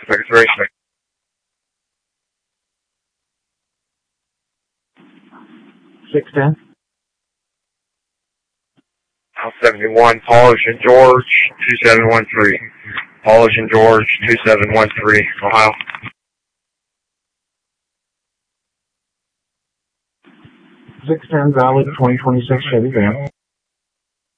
Vegas Racing. 610. 71, Polish and George, 2713. Polish and George, 2713, Ohio. 610 valid 2026 Chevy van.